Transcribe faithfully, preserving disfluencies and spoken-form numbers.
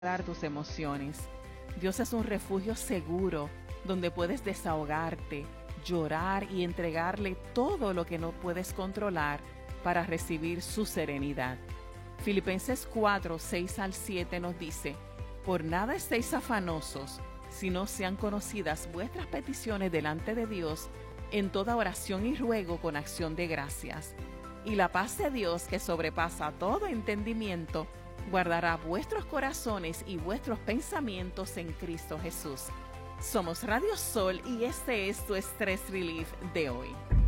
controlar tus emociones. Dios es un refugio seguro donde puedes desahogarte, llorar y entregarle todo lo que no puedes controlar para recibir su serenidad. Filipenses cuatro, seis al siete nos dice: por nada estéis afanosos, sino sean conocidas vuestras peticiones delante de Dios en toda oración y ruego con acción de gracias. Y la paz de Dios, que sobrepasa todo entendimiento, guardará vuestros corazones y vuestros pensamientos en Cristo Jesús. Somos Radio Sol y este es tu Stress Relief de hoy.